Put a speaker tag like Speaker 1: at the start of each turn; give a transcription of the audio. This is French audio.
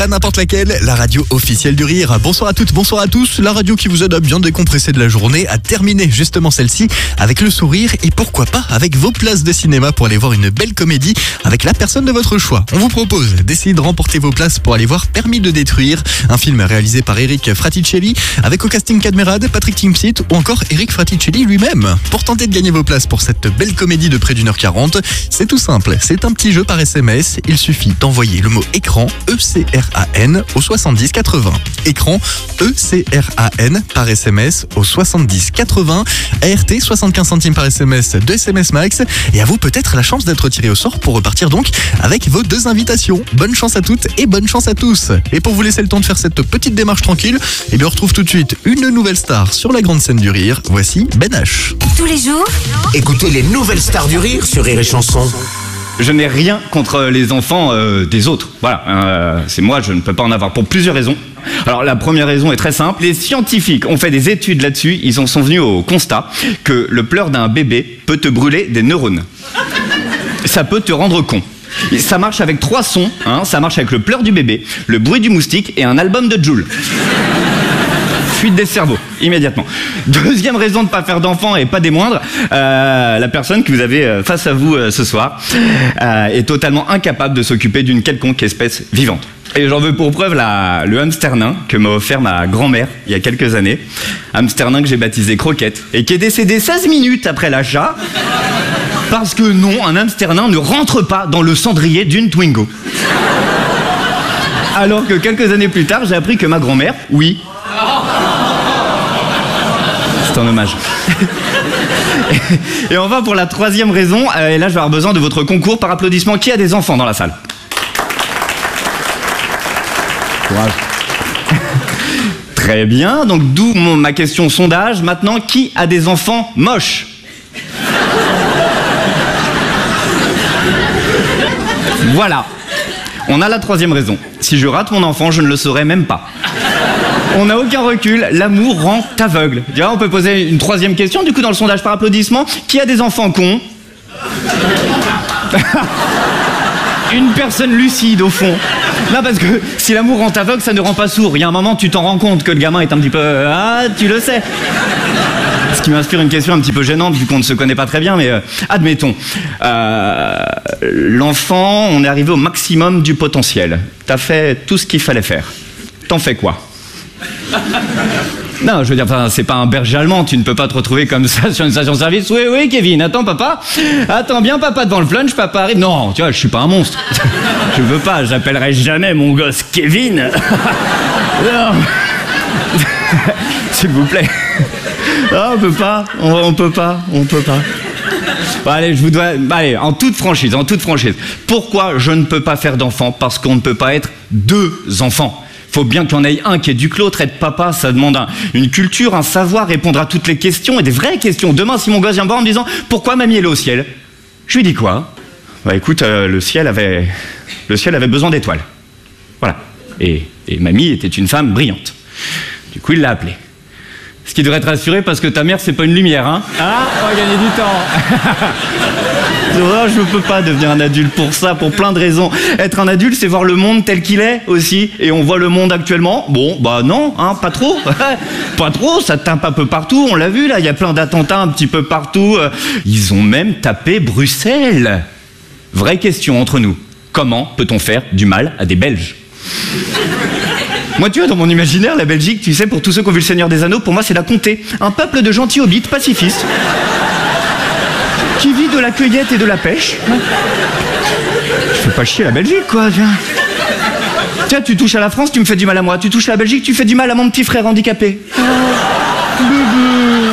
Speaker 1: pas n'importe laquelle, la radio officielle du rire. Bonsoir à toutes, bonsoir à tous, la radio qui vous aide à bien décompresser de la journée, à terminer justement celle-ci avec le sourire et pourquoi pas avec vos places de cinéma pour aller voir une belle comédie avec la personne de votre choix. On vous propose d'essayer de remporter vos places pour aller voir Permis de détruire, un film réalisé par Eric Fraticelli avec au casting Cadmerade, Patrick Timsit ou encore Eric Fraticelli lui-même. Pour tenter de gagner vos places pour cette belle comédie de près d'1h40, c'est tout simple, c'est un petit jeu par SMS, il suffit d'envoyer le mot écran, ECRAN, au 70 80. Écran, ECRAN, par SMS au 70 80. ART, 75 centimes par SMS de SMS Max. Et à vous peut-être la chance d'être tiré au sort pour repartir donc avec vos 2 invitations. Bonne chance à toutes et bonne chance à tous. Et pour vous laisser le temps de faire cette petite démarche tranquille, eh bien on retrouve tout de suite une nouvelle star sur la grande scène du rire. Voici Ben H.
Speaker 2: Tous les jours,
Speaker 3: Écoutez les nouvelles stars du rire sur Rire et Chanson.
Speaker 4: Je n'ai rien contre les enfants des autres. Voilà, c'est moi, je ne peux pas en avoir pour plusieurs raisons. Alors la première raison est très simple. Les scientifiques ont fait des études là-dessus. Ils en sont venus au constat que le pleur d'un bébé peut te brûler des neurones. Ça peut te rendre con. Ça marche avec 3 sons. Ça marche avec le pleur du bébé, le bruit du moustique et un album de Jul. Fuite des cerveaux, immédiatement. Deuxième raison de ne pas faire d'enfants et pas des moindres, la personne que vous avez face à vous ce soir est totalement incapable de s'occuper d'une quelconque espèce vivante. Et j'en veux pour preuve le hamster nain que m'a offert ma grand-mère il y a quelques années. Hamster nain que j'ai baptisé Croquette et qui est décédé 16 minutes après l'achat parce que non, un hamster nain ne rentre pas dans le cendrier d'une Twingo. Alors que quelques années plus tard, j'ai appris que ma grand-mère, oui, c'est un hommage. Et enfin, pour la 3e raison, et là je vais avoir besoin de votre concours par applaudissement. Qui a des enfants dans la salle? Courage. Très bien, donc d'où ma question sondage. Maintenant, qui a des enfants moches? Voilà. On a la 3e raison. Si je rate mon enfant, je ne le saurais même pas. On n'a aucun recul, l'amour rend aveugle. On peut poser une 3e question, du coup, dans le sondage par applaudissement. Qui a des enfants cons? Une personne lucide, au fond. Non, parce que si l'amour rend aveugle, ça ne rend pas sourd. Il y a un moment, tu t'en rends compte que le gamin est un petit peu... Ah, tu le sais. Ce qui m'inspire une question un petit peu gênante, vu qu'on ne se connaît pas très bien, mais admettons. L'enfant, on est arrivé au maximum du potentiel. T'as fait tout ce qu'il fallait faire. T'en fais quoi? Non, je veux dire, c'est pas un berger allemand, tu ne peux pas te retrouver comme ça sur une station-service. Oui, oui, Kevin, attends, papa. Attends bien, papa, devant le flunch, papa arrive. Non, tu vois, je suis pas un monstre. Je veux pas, j'appellerai jamais mon gosse Kevin. Non. S'il vous plaît. Ah, on peut pas, on peut pas. Bon, allez, allez, en toute franchise. Pourquoi je ne peux pas faire d'enfant? Parce qu'on ne peut pas être 2 enfants. Faut bien qu'il y en ait un qui éduque l'autre. Être papa, ça demande une culture, un savoir, répondre à toutes les questions et des vraies questions. Demain, si mon gosse vient me voir en me disant « Pourquoi mamie elle est au ciel ?» Je lui dis quoi? Bah écoute, le ciel avait besoin d'étoiles. Voilà. Et mamie était une femme brillante. Du coup, il l'a appelée. Ce qui devrait te rassurer parce que ta mère, c'est pas une lumière, hein? Ah, on va gagner du temps. Non, je ne peux pas devenir un adulte pour ça, pour plein de raisons. Être un adulte, c'est voir le monde tel qu'il est aussi. Et on voit le monde actuellement. Bon, bah non, hein, pas trop. Pas trop, ça tape un peu partout. On l'a vu, là, il y a plein d'attentats un petit peu partout. Ils ont même tapé Bruxelles. Vraie question entre nous. Comment peut-on faire du mal à des Belges? Moi, tu vois, dans mon imaginaire, la Belgique, tu sais, pour tous ceux qui ont vu Le Seigneur des Anneaux, pour moi, c'est la comté. Un peuple de gentils hobbits pacifistes qui vit de la cueillette et de la pêche. Je fais pas chier la Belgique, quoi, tiens. Tiens, tu touches à la France, tu me fais du mal à moi. Tu touches à la Belgique, tu fais du mal à mon petit frère handicapé. Oh, bébé.